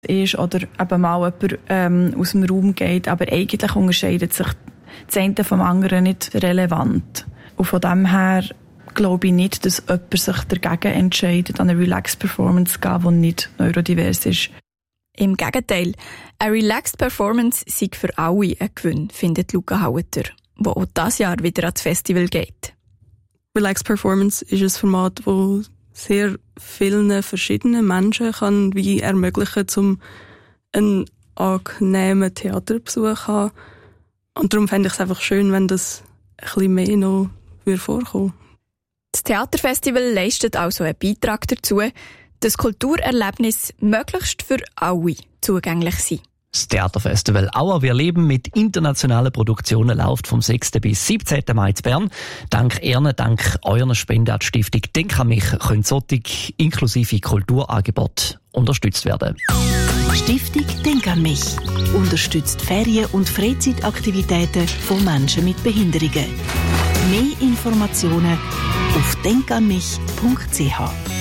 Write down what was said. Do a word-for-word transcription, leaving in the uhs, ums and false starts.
ist oder eben mal jemand ähm, aus dem Raum geht. Aber eigentlich unterscheidet sich das eine vom anderen nicht relevant. Und von dem her glaube ich nicht, dass jemand sich dagegen entscheidet, an eine Relaxed Performance zu gehen, die nicht neurodivers ist. Im Gegenteil, eine Relaxed Performance sei für alle ein Gewinn, findet Luca Haueter, der auch dieses Jahr wieder ans Festival geht. Relaxed Performance ist ein Format, das sehr vielen verschiedenen Menschen kann wie ermöglichen, um einen angenehmen Theaterbesuch zu haben. Und darum fände ich es einfach schön, wenn das ein bisschen mehr noch vorkommen würde. Das Theaterfestival leistet also einen Beitrag dazu, dass Kulturerlebnisse möglichst für alle zugänglich sind. Das Theaterfestival Auer wir leben mit internationalen Produktionen läuft vom sechsten bis siebzehnten Mai in Bern. Dank Ihnen, dank eurer Spende an die Stiftung Denk an mich können solche inklusive Kulturangebote unterstützt werden. Stiftung Denk an mich unterstützt Ferien- und Freizeitaktivitäten von Menschen mit Behinderungen. Mehr Informationen auf denk an mich punkt c h.